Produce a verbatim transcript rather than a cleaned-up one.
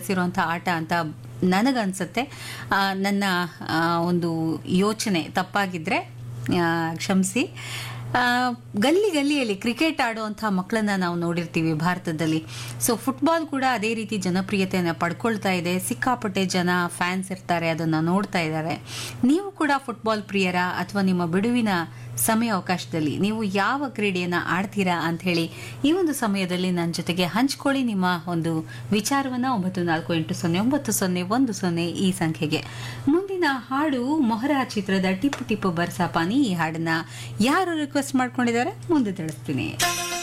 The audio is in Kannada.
ಇರುವಂಥ ಆಟ ಅಂತ ನನಗನ್ಸುತ್ತೆ. ಆ, ನನ್ನ ಆ, ಒಂದು ಯೋಚನೆ ತಪ್ಪಾಗಿದ್ರೆ ಆ, ಕ್ಷಮಿಸಿ. ಆ, ಗಲ್ಲಿ ಗಲ್ಲಿಯಲ್ಲಿ ಕ್ರಿಕೆಟ್ ಆಡುವಂಥ ಮಕ್ಕಳನ್ನ ನಾವು ನೋಡಿರ್ತೀವಿ ಭಾರತದಲ್ಲಿ. ಸೊ ಫುಟ್ಬಾಲ್ ಕೂಡ ಅದೇ ರೀತಿ ಜನಪ್ರಿಯತೆಯನ್ನು ಪಡ್ಕೊಳ್ತಾ ಇದೆ. ಸಿಕ್ಕಾಪಟ್ಟೆ ಜನ ಫ್ಯಾನ್ಸ್ ಇರ್ತಾರೆ, ಅದನ್ನು ನೋಡ್ತಾ ಇದ್ದಾರೆ. ನೀವು ಕೂಡ ಫುಟ್ಬಾಲ್ ಪ್ರಿಯರ ಅಥವಾ ನಿಮ್ಮ ಬಿಡುವಿನ ಸಮಯ ಅವಕಾಶದಲ್ಲಿ ನೀವು ಯಾವ ಕ್ರೀಡೆಯನ್ನು ಆಡ್ತೀರಾ ಅಂತ ಹೇಳಿ ಈ ಒಂದು ಸಮಯದಲ್ಲಿ ನನ್ನ ಜೊತೆಗೆ ಹಂಚ್ಕೊಳ್ಳಿ ನಿಮ್ಮ ಒಂದು ವಿಚಾರವನ್ನ. ಒಂಬತ್ತು ನಾಲ್ಕು ಎಂಟು ಸೊನ್ನೆ ಒಂಬತ್ತು ಸೊನ್ನೆ ಒಂದು ಸೊನ್ನೆ ಈ ಸಂಖ್ಯೆಗೆ. ಮುಂದಿನ ಹಾಡು ಮೊಹರಾ ಚಿತ್ರದ ಟಿಪ್ಪು ಟಿಪ್ಪು ಬರ್ಸಾಪಾನಿ. ಈ ಹಾಡನ್ನ ಯಾರು ರಿಕ್ವೆಸ್ಟ್ ಮಾಡ್ಕೊಂಡಿದ್ದಾರೆ ಮುಂದೆ ತಿಳಿಸ್ತೀನಿ.